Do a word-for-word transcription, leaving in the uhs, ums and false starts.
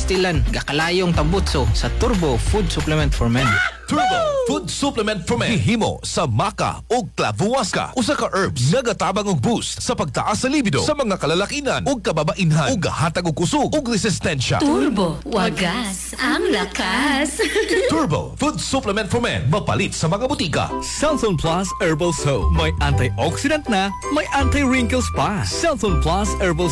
pastilan, gakalayong tambutso sa Turbo Food Supplement for Men. Turbo Food Supplement for Men. Hihimo sa maca o clavuasca. Usa ka herbs nagatabang og boost sa pagtaas sa libido sa mga kalalakinan ug kababainhan ug gahatag og kusog ug resistensya. Turbo, wagas, ang lakas. Turbo Food Supplement for Men. Mapalit sa mga butika. Selsun Plus Herbal Soap. May antioxidant na, may anti-wrinkles pa. Selsun Plus Herbal